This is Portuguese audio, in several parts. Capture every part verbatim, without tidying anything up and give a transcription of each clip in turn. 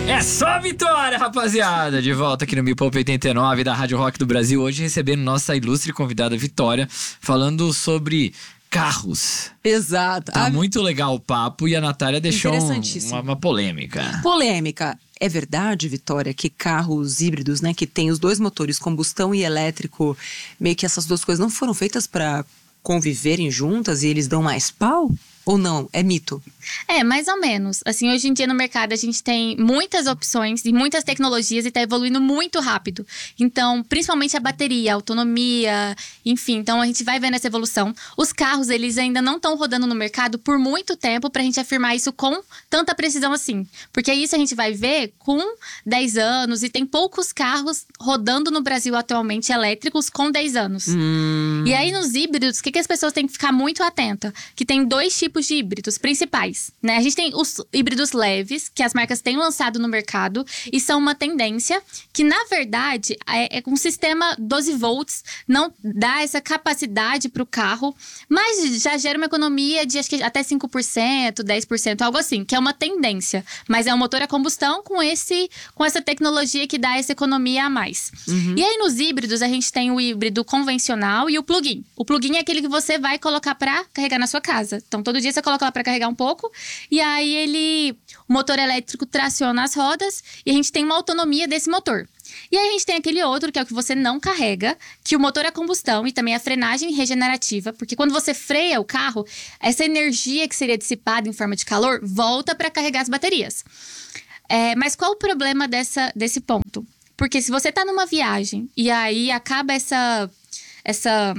É só vitória, rapaziada! De volta aqui no Me Poupa oitenta e nove da Rádio Rock do Brasil. Hoje recebendo nossa ilustre convidada Vitória, falando sobre carros. Exato. Tá a... muito legal o papo e a Natália deixou um, uma, uma polêmica. Polêmica. É verdade, Vitória, que carros híbridos, né, que tem os dois motores, combustão e elétrico, meio que essas duas coisas não foram feitas para conviverem juntas e eles dão mais pau? Ou não? É mito? É, mais ou menos. Assim, hoje em dia no mercado a gente tem muitas opções e muitas tecnologias e tá evoluindo muito rápido. Então, principalmente a bateria, a autonomia, enfim. Então, a gente vai vendo essa evolução. Os carros, eles ainda não estão rodando no mercado por muito tempo pra gente afirmar isso com tanta precisão assim. Porque isso a gente vai ver com dez anos e tem poucos carros rodando no Brasil atualmente elétricos com dez anos. Hum. E aí, nos híbridos, o que, que as pessoas têm que ficar muito atentas? Que tem dois tipos de híbridos principais, né? A gente tem os híbridos leves, que as marcas têm lançado no mercado e são uma tendência que, na verdade, é, é um sistema doze volts, não dá essa capacidade para o carro, mas já gera uma economia de acho que até cinco por cento, dez por cento, algo assim, que é uma tendência. Mas é um motor a combustão com, esse, com essa tecnologia que dá essa economia a mais. Uhum. E aí, nos híbridos, a gente tem o híbrido convencional e o plug-in. O plug-in é aquele que você vai colocar para carregar na sua casa. Então, todo dia você coloca lá para carregar um pouco e aí ele, o motor elétrico traciona as rodas e a gente tem uma autonomia desse motor. E aí a gente tem aquele outro que é o que você não carrega, que o motor é combustão e também a frenagem regenerativa, porque quando você freia o carro, essa energia que seria dissipada em forma de calor volta para carregar as baterias. É, mas qual o problema dessa, desse ponto? Porque se você tá numa viagem e aí acaba essa... essa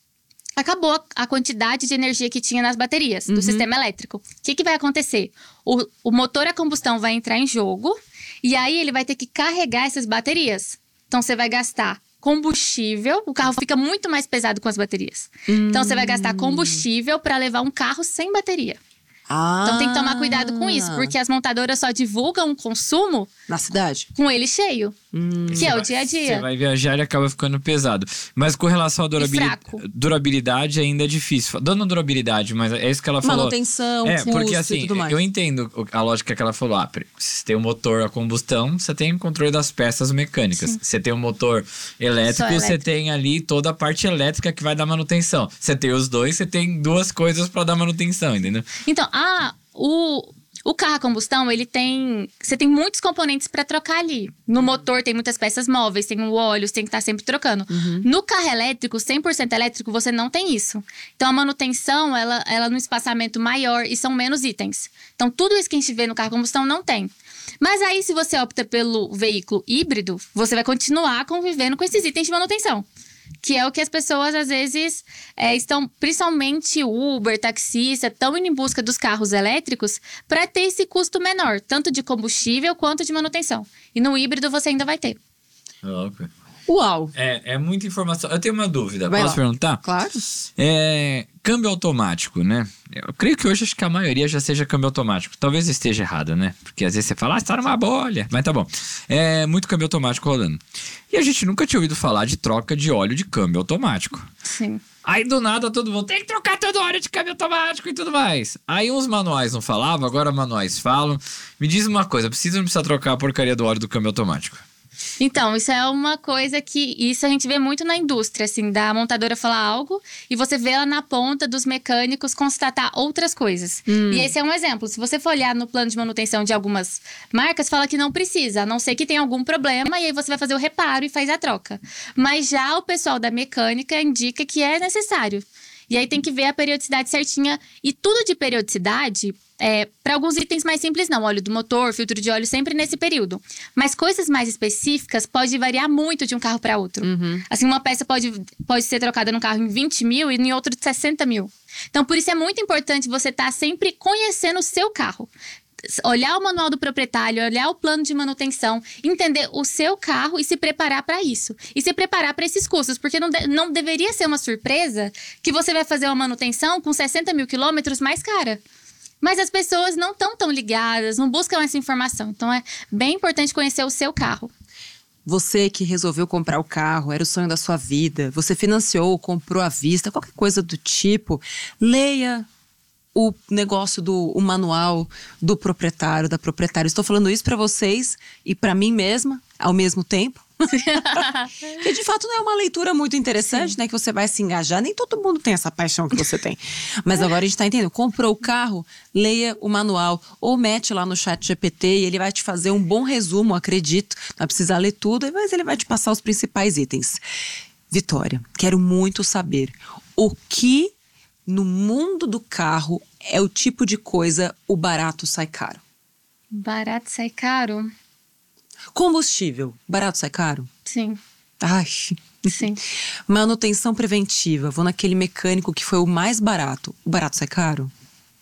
acabou a quantidade de energia que tinha nas baterias do uhum. sistema elétrico. O que, que vai acontecer? O, o motor a combustão vai entrar em jogo e aí ele vai ter que carregar essas baterias. Então, você vai gastar combustível. O carro fica muito mais pesado com as baterias. Hum. Então, você vai gastar combustível para levar um carro sem bateria. Ah. Então, tem que tomar cuidado com isso, porque as montadoras só divulgam o consumo na cidade, com ele cheio, hum. que é o dia a dia. Você vai viajar e acaba ficando pesado. Mas com relação à durabilidade, durabilidade ainda é difícil. Dando durabilidade, mas é isso que ela falou. Manutenção, é, custo porque assim, e tudo mais. Eu entendo a lógica que ela falou. Ah, se tem um motor a combustão, você tem o controle das peças mecânicas. Sim. Você tem um motor elétrico, elétrico, você tem ali toda a parte elétrica que vai dar manutenção. Você tem os dois, você tem duas coisas pra dar manutenção, entendeu? Então, a, o, o carro a combustão, ele tem... Você tem muitos componentes para trocar ali. No motor tem muitas peças móveis, tem o óleo, você tem que estar sempre trocando. Uhum. No carro elétrico, cem por cento elétrico, você não tem isso. Então, a manutenção, ela, ela é num espaçamento maior e são menos itens. Então, tudo isso que a gente vê no carro a combustão não tem. Mas aí, se você opta pelo veículo híbrido, você vai continuar convivendo com esses itens de manutenção. Que é o que as pessoas, às vezes, é, estão, principalmente Uber, taxista, estão indo em busca dos carros elétricos para ter esse custo menor, tanto de combustível quanto de manutenção. E no híbrido você ainda vai ter. Louco. Uau! É, é muita informação. Eu tenho uma dúvida, Vai posso lá. perguntar? Claro. É, câmbio automático, né? Eu creio que hoje acho que a maioria já seja câmbio automático. Talvez esteja errada, né? Porque às vezes você fala, ah, você tá numa bolha. Mas tá bom. É muito câmbio automático rolando. E a gente nunca tinha ouvido falar de troca de óleo de câmbio automático. Sim. Aí do nada todo mundo tem que trocar todo o óleo de câmbio automático e tudo mais. Aí uns manuais não falavam, agora manuais falam. Me diz uma coisa, precisa ou não precisa trocar a porcaria do óleo do câmbio automático? Então, isso é uma coisa que... Isso a gente vê muito na indústria, assim, da montadora falar algo e você vê lá na ponta dos mecânicos constatar outras coisas. Hum. E esse é um exemplo. Se você for olhar no plano de manutenção de algumas marcas, fala que não precisa, a não ser que tenha algum problema e aí você vai fazer o reparo e faz a troca. Mas já o pessoal da mecânica indica que é necessário. E aí tem que ver a periodicidade certinha. E tudo de periodicidade... É, para alguns itens mais simples não, óleo do motor, filtro de óleo, sempre nesse período. Mas coisas mais específicas pode variar muito de um carro para outro. Uhum. Assim, uma peça pode, pode ser trocada num carro em vinte mil e em outro de sessenta mil. Então, por isso é muito importante você estar sempre conhecendo o seu carro. Olhar o manual do proprietário, olhar o plano de manutenção, entender o seu carro e se preparar para isso. E se preparar para esses custos, porque não, de, não deveria ser uma surpresa que você vai fazer uma manutenção com sessenta mil quilômetros mais cara. Mas as pessoas não estão tão ligadas, não buscam essa informação. Então, é bem importante conhecer o seu carro. Você que resolveu comprar o carro, era o sonho da sua vida. Você financiou, comprou à vista, qualquer coisa do tipo. Leia o negócio do o manual do proprietário, da proprietária. Estou falando isso para vocês e para mim mesma, ao mesmo tempo. Que de fato não é uma leitura muito interessante, né? Que você vai se engajar. Nem todo mundo tem essa paixão que você tem. Mas agora a gente tá entendendo. Comprou o carro, leia o manual. Ou mete lá no chat G P T e ele vai te fazer um bom resumo, acredito. Não vai precisar ler tudo, mas ele vai te passar os principais itens. Vitória, quero muito saber o que no mundo do carro é o tipo de coisa o barato sai caro. Barato sai caro? Combustível, barato sai caro? Sim. Ai. Sim. Manutenção preventiva, vou naquele mecânico que foi o mais barato. O barato sai caro?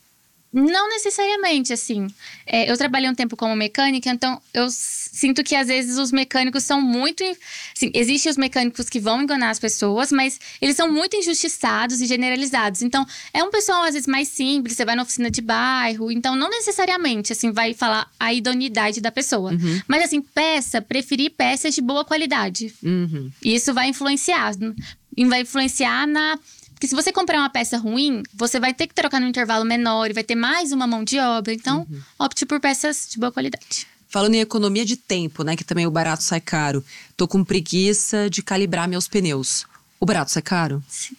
Não necessariamente, assim. É, eu trabalhei um tempo como mecânica, então eu sinto que às vezes os mecânicos são muito… Assim, existem os mecânicos que vão enganar as pessoas, mas eles são muito injustiçados e generalizados. Então, é um pessoal às vezes mais simples, você vai na oficina de bairro, então não necessariamente, assim, vai falar a idoneidade da pessoa. Uhum. Mas, assim, peça, preferir peças de boa qualidade. Uhum. E isso vai influenciar. E vai influenciar na… Porque se você comprar uma peça ruim, você vai ter que trocar num intervalo menor e vai ter mais uma mão de obra. Então, uhum. opte por peças de boa qualidade. Falando em economia de tempo, né? Que também o barato sai caro. Tô com preguiça de calibrar meus pneus. O barato sai caro? Sim.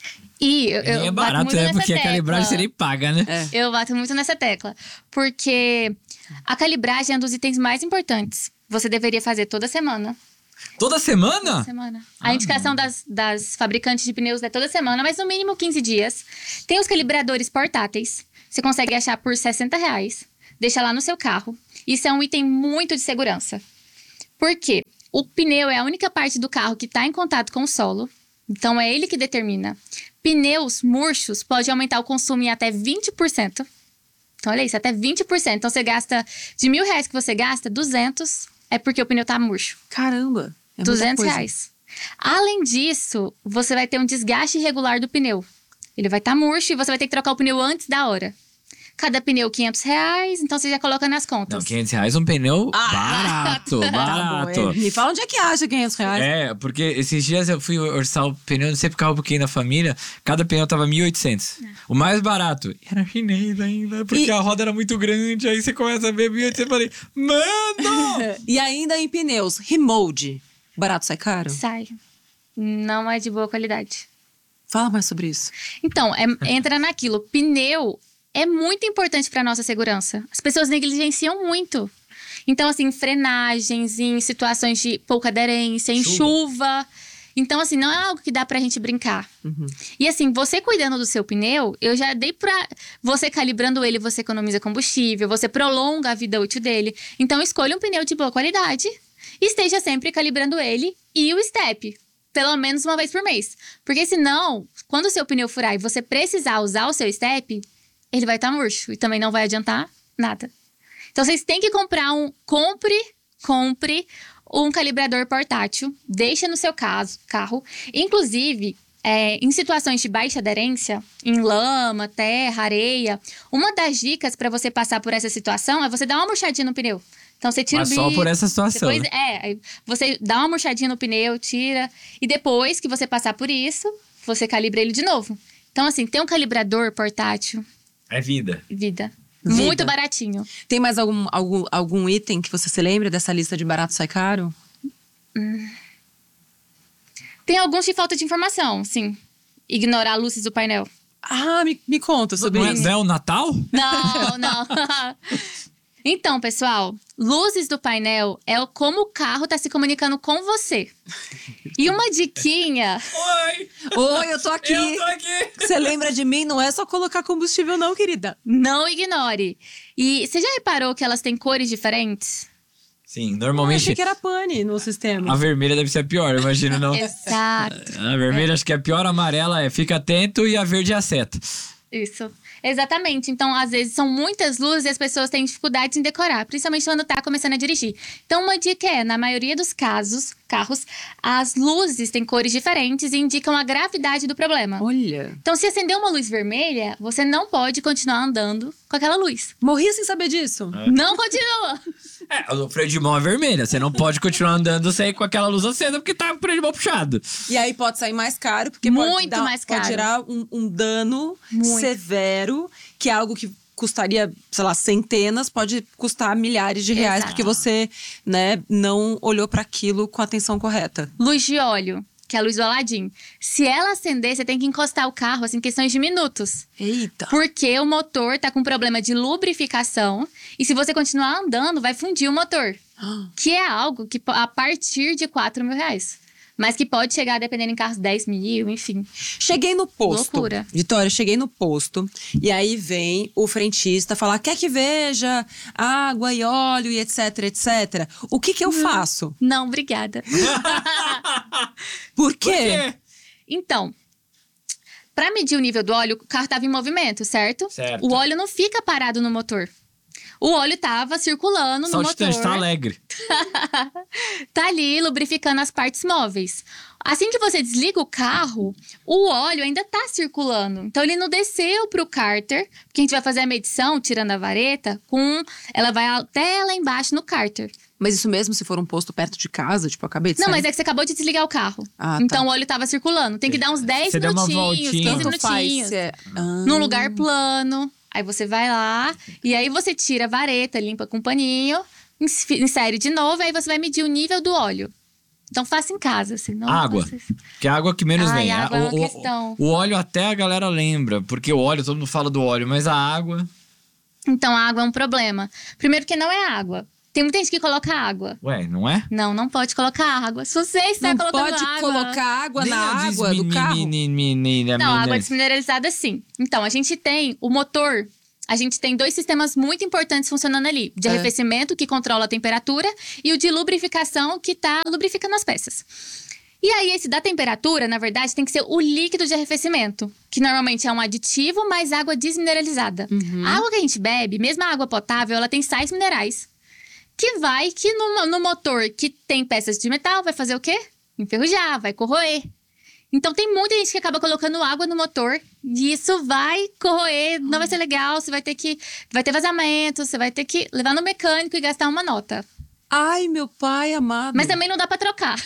E eu, eu é bato barato, muito né? nessa Porque tecla. a calibragem você nem paga, né? É. Eu bato muito nessa tecla. Porque a calibragem é um dos itens mais importantes. Você deveria fazer toda semana. Toda semana? Toda semana. A Ah, indicação das, das fabricantes de pneus é toda semana, mas no mínimo quinze dias. Tem os calibradores portáteis. Você consegue achar por sessenta reais. Deixa lá no seu carro. Isso é um item muito de segurança. Por quê? O pneu é a única parte do carro que está em contato com o solo. Então, é ele que determina. Pneus murchos pode aumentar o consumo em até vinte por cento. Então, olha isso, até vinte por cento. Então, você gasta… De mil reais que você gasta, duzentos é porque o pneu tá murcho. Caramba! É duzentos reais. Além disso, você vai ter um desgaste irregular do pneu. Ele vai estar tá murcho e você vai ter que trocar o pneu antes da hora. Cada pneu, quinhentos reais, então você já coloca nas contas. Não, quinhentos reais um pneu Ah, barato, tá barato. bom, é. Me fala onde é que acha quinhentos reais. É, porque esses dias eu fui orçar o pneu, não sei por carro porque na família, cada pneu tava mil e oitocentos. É. O mais barato. Era chinês ainda, porque e... a roda era muito grande, aí você começa a ver mil e oitocentos e falei, mano! E ainda em pneus, remold, barato sai caro? Sai. Não é de boa qualidade. Fala mais sobre isso. Então, é, entra naquilo, pneu… É muito importante para nossa segurança. As pessoas negligenciam muito. Então, assim, frenagens, em situações de pouca aderência, em chuva. chuva. Então, assim, não é algo que dá pra gente brincar. Uhum. E assim, você cuidando do seu pneu, eu já dei pra… Você calibrando ele, você economiza combustível, você prolonga a vida útil dele. Então, escolha um pneu de boa qualidade e esteja sempre calibrando ele e o step. Pelo menos uma vez por mês. Porque senão, quando o seu pneu furar e você precisar usar o seu step… ele vai estar murcho e também não vai adiantar nada. Então, vocês têm que comprar um… Compre, compre um calibrador portátil. Deixa no seu caso, carro. Inclusive, é, em situações de baixa aderência, em lama, terra, areia, uma das dicas para você passar por essa situação é você dar uma murchadinha no pneu. Então, você tira Mas o bico… só por essa situação, depois, né? É, você dá uma murchadinha no pneu, tira. E depois que você passar por isso, você calibra ele de novo. Então, assim, tem um calibrador portátil… É vida. Vida. Vida. Muito baratinho. Tem mais algum, algum, algum item que você se lembra dessa lista de barato sai caro? Hum. Tem alguns de falta de informação, sim. Ignorar luzes do painel. Ah, me, me conta sobre não, isso. Não é o Natal? Não, não. Então, pessoal, luzes do painel é como o carro tá se comunicando com você. E uma diquinha… Oi! Oi, eu tô aqui. Eu tô aqui. Você lembra de mim? Não é só colocar combustível não, querida. Não ignore. E você já reparou que elas têm cores diferentes? Sim, Eu normalmente… achei que era pane no sistema. A vermelha deve ser a pior, eu imagino, não? Exato. A vermelha é. Acho que a pior, a amarela é fica atento e a verde é a seta. Isso. Exatamente. Então, às vezes, são muitas luzes e as pessoas têm dificuldades em decorar, principalmente quando tá começando a dirigir. Então, uma dica é, na maioria dos casos, carros, as luzes têm cores diferentes e indicam a gravidade do problema. Olha. Então, se acender uma luz vermelha, você não pode continuar andando com aquela luz. Morria sem saber disso. É. Não continua! É, o freio de mão é vermelha. Você não pode continuar andando sem com aquela luz acesa porque tá com o freio de mão puxado. E aí pode sair mais caro, porque Muito pode, dar, mais caro. pode gerar um, um dano Muito. severo que é algo que custaria, sei lá, centenas, pode custar milhares de reais, Exato. porque você, né, não olhou para aquilo com a atenção correta. Luz de óleo, que é a luz do Aladim. Se ela acender, você tem que encostar o carro, assim, em questões de minutos. Eita! Porque o motor tá com problema de lubrificação. E se você continuar andando, vai fundir o motor. Que é algo que a partir de quatro mil reais. Mas que pode chegar, dependendo em carros, dez mil, enfim. Cheguei no posto. Loucura. Vitória, cheguei no posto. E aí vem o frentista falar, quer que veja água e óleo e etc, etcétera. O que que eu faço? Não, obrigada. Por quê? Por quê? Então, pra medir o nível do óleo, o carro tava em movimento, certo? Certo. O óleo não fica parado no motor. O óleo tava circulando no Saltitante, motor. tá alegre. Tá ali lubrificando as partes móveis. Assim que você desliga o carro, o óleo ainda tá circulando. Então ele não desceu pro cárter, porque a gente vai fazer a medição, tirando a vareta, com ela vai até lá embaixo no cárter. Mas isso mesmo se for um posto perto de casa? Tipo, eu acabei de Não, sair. mas é que você acabou de desligar o carro. Ah, então tá. o óleo tava circulando. Tem que dar uns dez Você deu uma minutinhos, voltinha. quinze Tanto faz, minutinhos. se é- Ah. Num lugar plano. Aí você vai lá e aí você tira a vareta, limpa com um paninho, ins- insere de novo, aí você vai medir o nível do óleo. Então faça em casa, senão Água. vocês- Que é a água que menos Ai, vem. água A- é o, uma o- questão. o óleo até a galera lembra, porque o óleo, todo mundo fala do óleo, mas a água… Então a água é um problema. Primeiro que não é água. Tem muita gente que coloca água. Ué, não é? Não, não pode colocar água. Se você está Não colocando pode água… colocar água Nem na a água do desmini- carro? mini- mini- Não, mini- água desmineralizada sim. Então, a gente tem o motor, a gente tem dois sistemas muito importantes funcionando ali. De É. arrefecimento, que controla a temperatura, e o de lubrificação, que tá lubrificando as peças. E aí, esse da temperatura, na verdade, tem que ser o líquido de arrefecimento. Que normalmente é um aditivo, mais água desmineralizada. A água que a gente bebe, mesmo a água potável, ela tem sais minerais. Que vai que no, no motor que tem peças de metal, vai fazer o quê? Enferrujar, vai corroer. Então tem muita gente que acaba colocando água no motor e isso vai corroer, não vai ser legal, você vai ter que vai ter vazamento, você vai ter que levar no mecânico e gastar uma nota. Ai, meu pai amado. Mas também não dá pra trocar.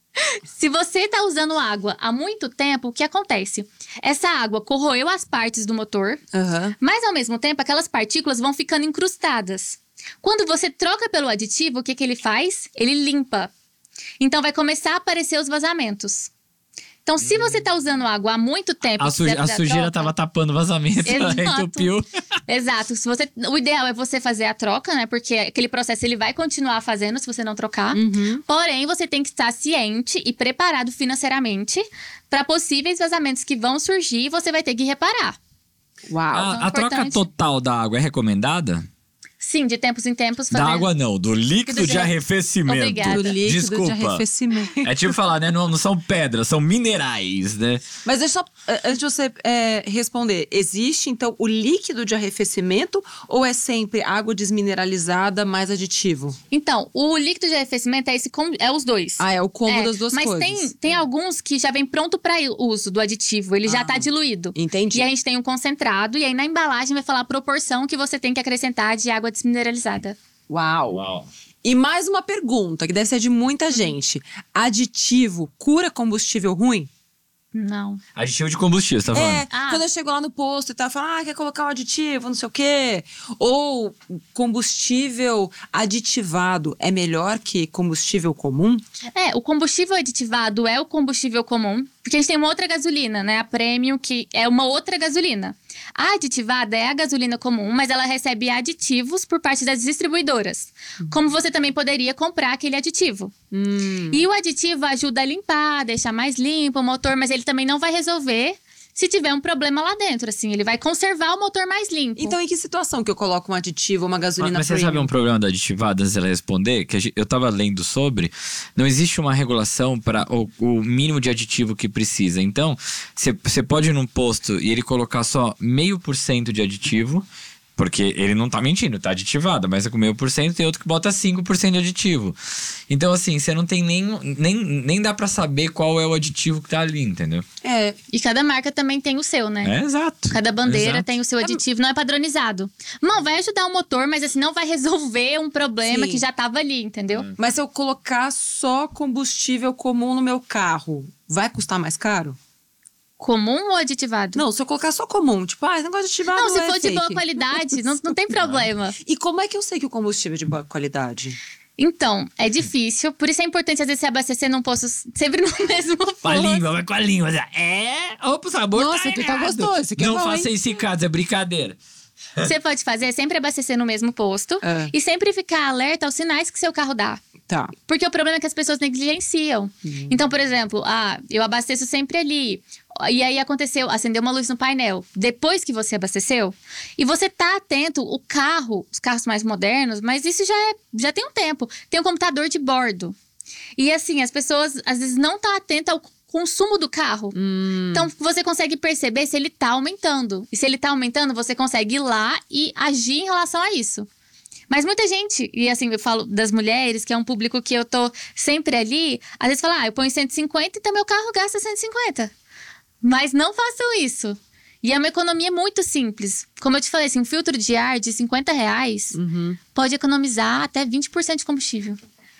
Se você tá usando água há muito tempo, o que acontece? Essa água corroeu as partes do motor, Aham. mas ao mesmo tempo aquelas partículas vão ficando incrustadas. Quando você troca pelo aditivo, o que que ele faz? Ele limpa. Então vai começar a aparecer os vazamentos. Então, se você tá usando água há muito tempo… A, e suja- quiser a fazer sujeira troca- tava tapando o vazamento, Exato. entupiu. Exato. Se você, o ideal é você fazer a troca, né? Porque aquele processo ele vai continuar fazendo se você não trocar. Uhum. Porém, você tem que estar ciente e preparado financeiramente para possíveis vazamentos que vão surgir e você vai ter que reparar. Uau. A, Então, a troca importante. total da água é recomendada? Sim, de tempos em tempos fazer. Da água não, do líquido de de- arrefecimento. Obrigada. Do líquido Desculpa. de arrefecimento. É tipo falar, né? Não, não são pedras, são minerais, né? Mas deixa só, eh, antes de você eh, responder, existe então o líquido de arrefecimento ou é sempre água desmineralizada mais aditivo? Então, o líquido de arrefecimento é, esse, com- é os dois. Ah, é o combo É, das duas mas coisas. tem, tem alguns que já vem pronto para uso do aditivo, ele já Ah. tá diluído. Entendi. E a gente tem um concentrado, e aí na embalagem vai falar a proporção que você tem que acrescentar de água desmineralizada. Uau. Uau. E mais uma pergunta, que deve ser de muita gente. Aditivo cura combustível ruim? Não. Aditivo de combustível, você tá falando? É, Ah. quando eu chego lá no posto e tá falando, ah, quer colocar um aditivo, não sei o quê. Ou combustível aditivado é melhor que combustível comum? É, o combustível aditivado é o combustível comum, porque a gente tem uma outra gasolina, né? A Premium, que é uma outra gasolina. A aditivada é a gasolina comum, mas ela recebe aditivos por parte das distribuidoras. Como você também poderia comprar aquele aditivo. Hum. E o aditivo ajuda a limpar, deixar mais limpo o motor, mas ele também não vai resolver se tiver um problema lá dentro, assim. Ele vai conservar o motor mais limpo. Então, em que situação que eu coloco um aditivo, uma Mas, gasolina mas você premium? sabe um problema da aditivada, antes dela responder? Que a gente- eu tava lendo sobre. Não existe uma regulação para o, o mínimo de aditivo que precisa. Então, você você pode ir num posto e ele colocar só meio por cento de aditivo. Porque ele não tá mentindo, tá aditivada, mas é com meio por cento, tem outro que bota cinco por cento de aditivo. Então, assim, você não tem nem, nem, nem dá pra saber qual é o aditivo que tá ali, entendeu? É, E cada marca também tem o seu, né? É, exato. Cada bandeira Exato. tem o seu aditivo, não é padronizado. Não, vai ajudar o motor, mas assim, não vai resolver um problema Sim. que já tava ali, entendeu? mas se eu colocar só combustível comum no meu carro, vai custar mais caro? Comum ou aditivado? Não, se eu colocar só comum, tipo, ah, esse negócio de aditivado Não, se é for de boa fake. qualidade, não, não tem problema. E como é que eu sei que o combustível é de boa qualidade? Então, é difícil. Por isso é importante, às vezes, se abastecer num posto sempre no mesmo posto. Com a língua, vai com a língua. É, opa, o sabor Nossa, tá aqui tá errado. gostoso, esse aqui é Não bom, faça hein? isso em casa, é brincadeira. Você pode fazer é sempre abastecer no mesmo posto. É. E sempre ficar alerta aos sinais que seu carro dá. Tá. Porque o problema é que as pessoas negligenciam. Uhum. Então, por exemplo, ah, eu abasteço sempre ali. E aí aconteceu, acendeu uma luz no painel. Depois que você abasteceu, e você tá atento, o carro, os carros mais modernos, mas isso já, é, já tem um tempo. Tem um computador de bordo. E assim, as pessoas às vezes não estão atentas ao consumo do carro. Hum. Então, você consegue perceber se ele tá aumentando. E se ele tá aumentando, você consegue ir lá e agir em relação a isso. Mas muita gente, e assim, eu falo das mulheres, que é um público que eu tô sempre ali, às vezes fala, ah, eu ponho cento e cinquenta, então meu carro gasta cento e cinquenta. Mas não façam isso. E é uma economia muito simples. Como eu te falei, assim, um filtro de ar de cinquenta reais Uhum. pode economizar até vinte por cento de combustível.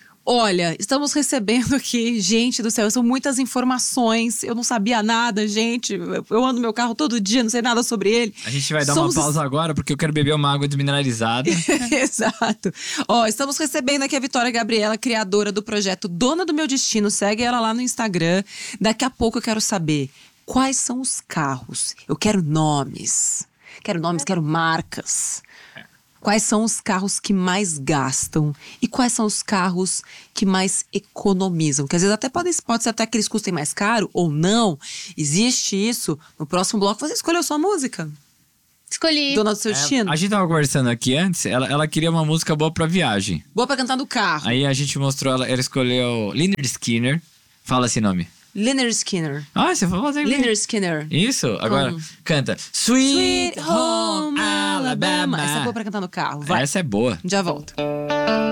Olha, estamos recebendo aqui, gente do céu, são muitas informações. Eu não sabia nada, gente. Eu- Eu ando meu carro todo dia, não sei nada sobre ele. A gente vai dar Somos- uma pausa agora, porque eu quero beber uma água desmineralizada. Exato. Ó, estamos recebendo aqui a Vitória Gabriela, criadora do projeto Dona do Meu Destino. Segue ela lá no Instagram. Daqui a pouco eu quero saber quais são os carros. Eu quero nomes. Quero nomes, quero marcas. Quais são os carros que mais gastam e quais são os carros que mais economizam? Que às vezes até pode, pode ser até que eles custem mais caro ou não. Existe isso. No próximo bloco você escolheu sua música. Escolhi. Dona do Seu Destino. A gente tava conversando aqui antes, ela, ela queria uma música boa pra viagem. Boa pra cantar no carro. Aí a gente mostrou, ela, ela escolheu Lynyrd Skynyrd. Fala esse nome. Lynyrd Skynyrd. Ah, você falou até Lynyrd Skynyrd. Isso, agora Como? canta Sweet Home Alabama. Essa é boa pra cantar no carro. Vai. Essa é boa. Já volto.